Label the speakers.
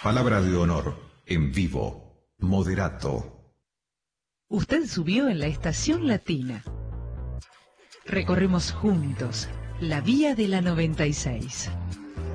Speaker 1: Palabra de honor, en vivo, moderato.
Speaker 2: Usted subió en la estación latina. Recorremos juntos la vía de la 96.